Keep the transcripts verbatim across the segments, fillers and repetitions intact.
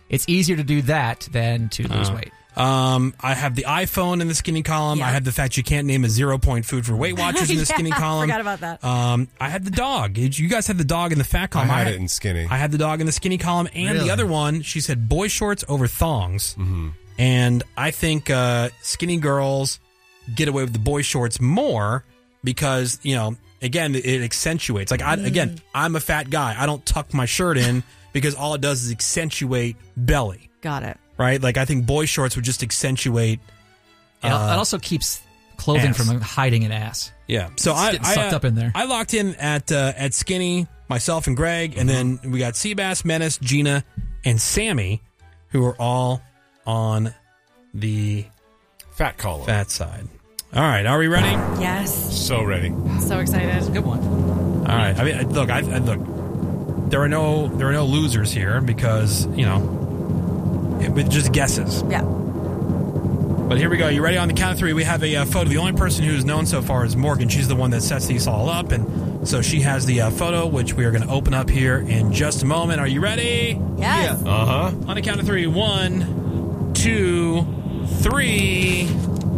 it's easier to do that than to lose Uh, weight. Um, I have the iPhone in the skinny column. Yeah. I have the fact you can't name a zero-point food for Weight Watchers in the Yeah, skinny column. forgot about that. Um, I had the dog. You guys had the dog in the fat column. I had it in skinny. I had the dog in the skinny column, and Really? the other one, she said boy shorts over thongs. Mm-hmm. And I think uh, skinny girls get away with the boy shorts more because, you know, again, it accentuates. Like, I, again, I'm a fat guy. I don't tuck my shirt in because all it does is accentuate belly. Got it. Right? Like, I think boy shorts would just accentuate. It, al- uh, it also keeps clothing ass. from hiding an ass. Yeah. So It's I, getting I sucked uh, up in there. I locked in at uh, at skinny, myself and Greg, and then we got Seabass, Menace, Gina, and Sammy, who are all on the Fat column. fat side. All right. Are we ready? Yes. So ready. So excited. Good one. All right. I mean, look, I, I look. There are no there are no losers here because you know it, with just guesses. Yeah. But here we go. You ready? On the count of three, we have a uh, photo. The only person who's known so far is Morgan. She's the one that sets these all up, and so she has the uh, photo, which we are going to open up here in just a moment. Are you ready? Yes. Uh huh. On the count of three, one, two, three.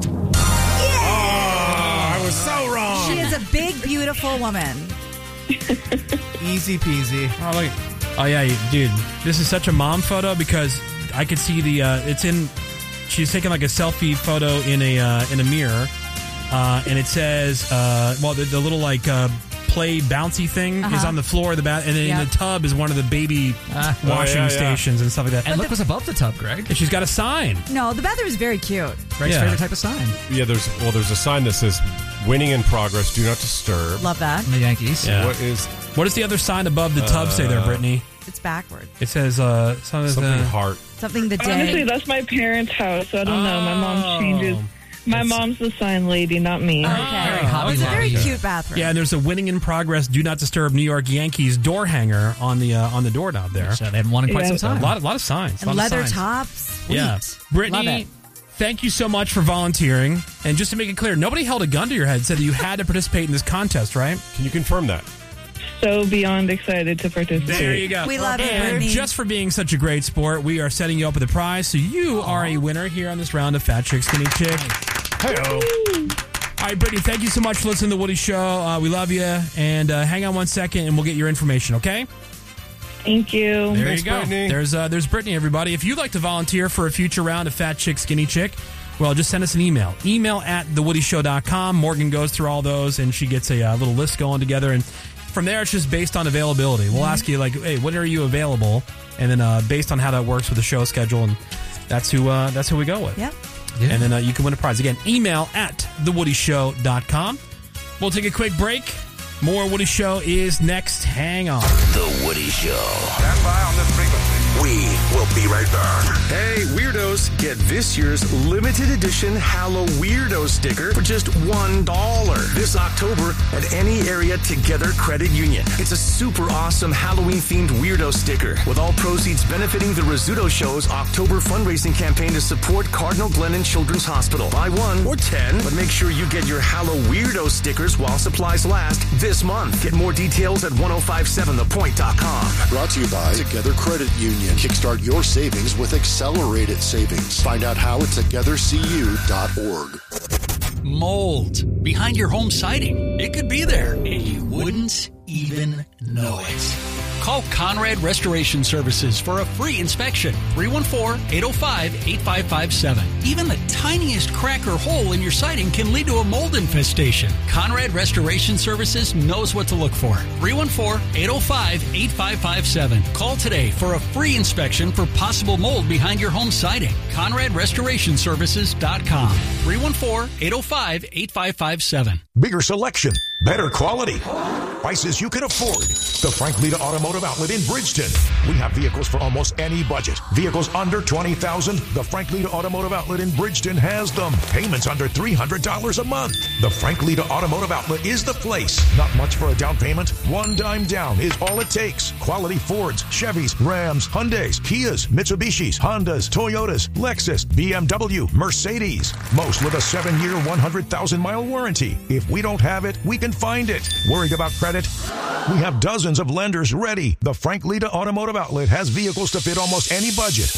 Oh, I was so wrong. She is a big, beautiful woman. Easy peasy. Oh, look. Oh yeah, you- dude. This is such a mom photo because I could see the. Uh, it's in. She's taking like a selfie photo in a uh, in a mirror, uh, and it says, uh, well, the, the little like uh, play bouncy thing is Uh-huh. on the floor of the bath, and then Yep. in the tub is one of the baby Ah. washing Oh, yeah, yeah. stations and stuff like that. And look what's above the tub, Greg. And she's got a sign. No, the bathroom is very cute. Greg's Yeah. favorite type of sign. Yeah, there's well, there's a sign that says "Winning in progress. Do not disturb." Love that. From the Yankees. Yeah. What is What does the other sign above the tub say there, Brittany? It's backward. It says uh, something. something uh, heart? Something the day. Honestly, that's my parents' house, so I don't know. My Oh. mom changes. My mom's the sign lady, not me. Okay. Hobby Oh, it's a very Lobby. cute bathroom. Yeah, and there's a winning in progress, do not disturb New York Yankees door hanger on the uh, on the doorknob there. So they haven't won in quite Yeah. some A time. lot, a lot of signs. And lot of leather signs. tops. Sweet. Yeah, Love Brittany, it. thank you so much for volunteering. And just to make it clear, nobody held a gun to your head, said that you had to participate in this contest, right? Can you confirm that? So beyond excited to participate. There you go. We love you, And Brittany. just for being such a great sport, we are setting you up with a prize, so you are a winner here on this round of Fat Chick Skinny Chick. Hey-o. All right, Brittany, thank you so much for listening to The Woody Show. Uh, we love you. And uh, hang on one second, and we'll get your information, okay? Thank you. There Thanks, you go. Brittany. There's uh, there's Brittany, everybody. If you'd like to volunteer for a future round of Fat Chick Skinny Chick, well, just send us an email. Email at the woody show dot com. Morgan goes through all those, and she gets a uh, little list going together. And from there, it's just based on availability. We'll ask you, like, hey, when are you available? And then uh, based on how that works with the show schedule, and that's who uh, that's who we go with. Yep. Yeah. And then uh, you can win a prize. Again, email at the woody show dot com. We'll take a quick break. More Woody Show is next. Hang on. The Woody Show. Stand by on this frequency. We will be right back. Hey, Weirdos, get this year's limited edition Hallow Weirdo sticker for just one dollar this October at any area Together Credit Union. It's a super awesome Halloween-themed Weirdo sticker, with all proceeds benefiting the Rizzuto Show's October fundraising campaign to support Cardinal Glennon Children's Hospital. Buy one or ten, but make sure you get your Hallow Weirdo stickers while supplies last this month. Get more details at ten fifty-seven the point dot com. Brought to you by Together Credit Union. Kickstart your savings with accelerated savings. Find out how at together c u dot org. Mold behind your home siding. It could be there, and you wouldn't even know it. Call Conrad Restoration Services for a free inspection. three one four, eight oh five, eight five five seven. Even the tiniest crack or hole in your siding can lead to a mold infestation. Conrad Restoration Services knows what to look for. three one four, eight oh five, eight five five seven. Call today for a free inspection for possible mold behind your home siding. Conrad Restoration Services dot com. three one four, eight oh five, eight five five seven. Bigger selection, better quality, prices you can afford. The Frank Lita Automotive Outlet in Bridgeton. We have vehicles for almost any budget. Vehicles under twenty thousand dollars. The Frank Lita Automotive Outlet in Bridgeton has them. Payments under three hundred dollars a month. The Frank Lita Automotive Outlet is the place. Not much for a down payment. One dime down is all it takes. Quality Fords, Chevys, Rams, Hyundais, Kias, Mitsubishis, Hondas, Toyotas, Lexus, B M W, Mercedes. Most with a seven-year, one hundred thousand mile warranty. If we don't have it, we can find it. Worried about credit? We have dozens of lenders ready. The Frank Lita Automotive Outlet has vehicles to fit almost any budget.